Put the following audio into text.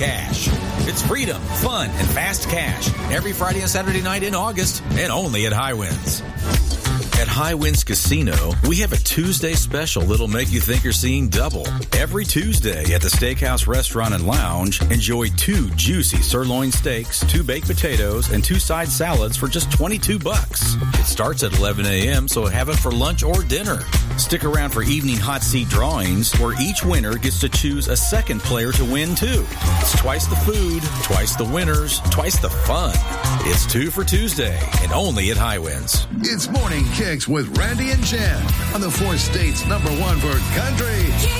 cash. It's freedom, fun, and fast cash every Friday and Saturday night in August, and only at High Winds. At High Winds Casino, we have a Tuesday special that'll make you think you're seeing double. Every Tuesday at the Steakhouse Restaurant and Lounge, enjoy 2 juicy sirloin steaks, 2 baked potatoes, and 2 side salads for just $22. It starts at 11 a.m., so have it for lunch or dinner. Stick around for evening hot seat drawings, where each winner gets to choose a second player to win, too. It's twice the food, twice the winners, twice the fun. It's 2 for Tuesday, and only at High Winds. It's Morning Kicks with Randy and Jen on the 4 states #1 for country.